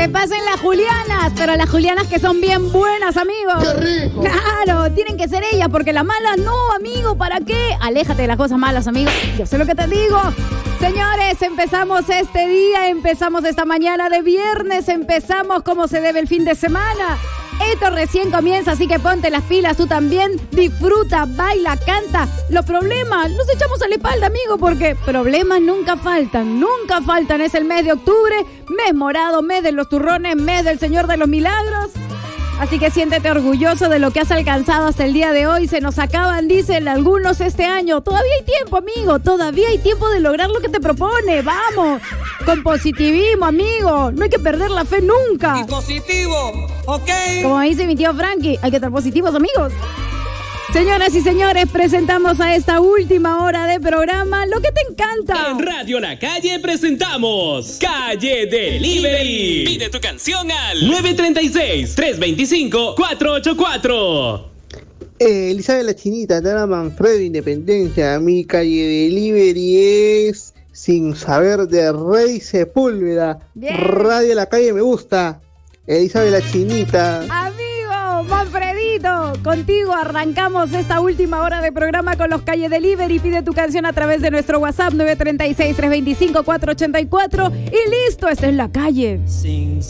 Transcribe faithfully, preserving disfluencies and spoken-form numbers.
se pasen las Julianas, pero las Julianas que son bien buenas, amigos. ¡Qué rico! Claro, tienen que ser ellas, porque las malas no, amigo, ¿para qué? Aléjate de las cosas malas, amigo. Yo sé lo que te digo. Señores, empezamos este día, empezamos esta mañana de viernes, empezamos como se debe el fin de semana. Esto recién comienza, así que ponte las pilas tú también. Disfruta, baila, canta. Los problemas los echamos a la espalda, amigo, porque problemas nunca faltan, nunca faltan. Es el mes de octubre, mes morado, mes de los turrones, mes del Señor de los Milagros. Así que siéntete orgulloso de lo que has alcanzado hasta el día de hoy. Se nos acaban, dicen algunos, este año. Todavía hay tiempo, amigo. Todavía hay tiempo de lograr lo que te propone. Vamos. Con positivismo, amigo. No hay que perder la fe nunca. Y positivo, ¿ok? Como dice mi tío Frankie, hay que estar positivos, amigos. Señoras y señores, presentamos a esta última hora de programa lo que te encanta. En Radio La Calle presentamos Calle Delivery. Pide tu canción al nueve tres seis, tres dos cinco, cuatro ocho cuatro. Eh, Elizabeth la Chinita, Tara Manfredo, Independencia. Mi Calle Delivery es Sin Saber de Rey Sepúlveda. Bien. Radio La Calle me gusta. Elizabeth la Chinita. Amigo, Manfredito, contigo arrancamos esta última hora de programa con los Calle Delivery. Pide tu canción a través de nuestro WhatsApp nueve tres seis, tres dos cinco, cuatro ocho cuatro. Y listo, esta es La Calle. Sin